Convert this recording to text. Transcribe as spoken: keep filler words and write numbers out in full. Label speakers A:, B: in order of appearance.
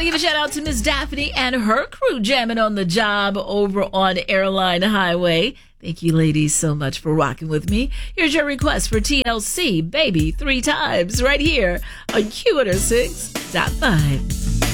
A: to give a shout out to Miss Daphne and her crew jamming on the job over on Airline Highway. Thank you, ladies, so much for rocking with me. Here's your request for T L C, Baby, three times, right here on Q one oh six point five.